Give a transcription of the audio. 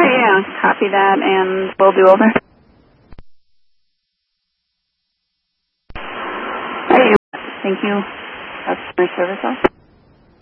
Okay, yeah, copy that, and we'll do over. Hey, thank you. Customer service office.